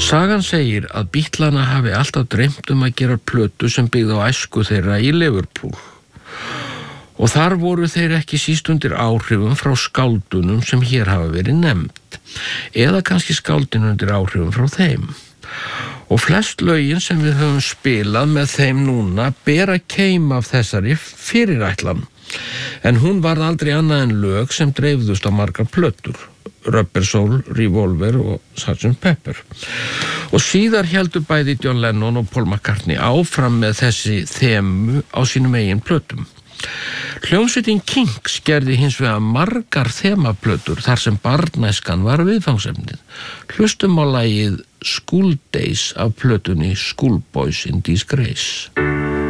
Sagan segir að Beatlana hafi alltaf dreymt að gera plötu sem byggði á æsku þeirra í Liverpool. Og þar voru þeir ekki síst undir áhrifum frá skáldunum sem hér hafa verið nefnd, eða kannski skáldin undir áhrifum frá þeim. Og flest lögin sem við höfum spilað með þeim núna bera keim af þessari fyrirætlan, en hún varð aldrei annað en lög sem dreifðust á margar plötur, Rubber Soul, Revolver og Sgt. Pepper. Og síðar héldu bæði John Lennon og Paul McCartney áfram með þessi þemu á sínum eigin plötum. Hljómsveitin Kinks gerði hins vegar margar þemaplötur þar sem barnæskan var viðfangsefnið. Hlustum á lagið School Days af plötunni Schoolboys in Disgrace.